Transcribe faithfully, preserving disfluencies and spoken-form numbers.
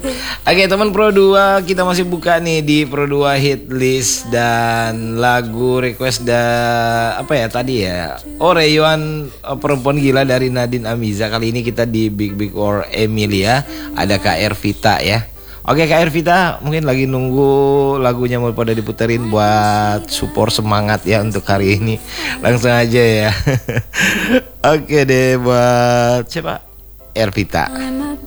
Oke teman Pro dua, kita masih buka nih di Pro dua hit list dan lagu request da apa ya tadi ya. Oh Rayuan Perempuan Gila dari Nadine Amiza. Kali ini kita di Big Big or Emilia. Ada Kak Ervita ya. Oke Kak Ervita, mungkin lagi nunggu lagunya mau pada diputerin buat support semangat ya untuk hari ini. Langsung aja ya. Oke deh buat siapa? Ervita.